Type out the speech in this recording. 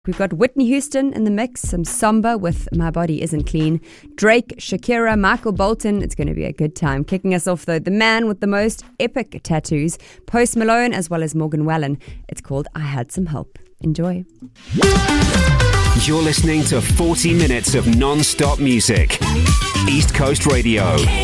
We've got Whitney Houston in the mix, some Samba with My Body Isn't Clean, Drake, Shakira, Michael Bolton. It's going to be a good time. Kicking us off, though, the man with the most epic tattoos, Post Malone, as well as Morgan Wallen. It's called I Had Some Help. Enjoy. You're listening to 40 minutes of non-stop music. East Coast Radio.